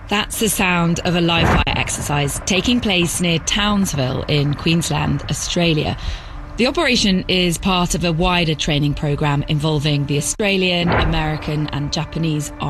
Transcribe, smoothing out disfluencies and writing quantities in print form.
That's the sound of a live fire exercise taking place near Townsville in Queensland, Australia. The operation is part of a wider training programme involving the Australian, American and Japanese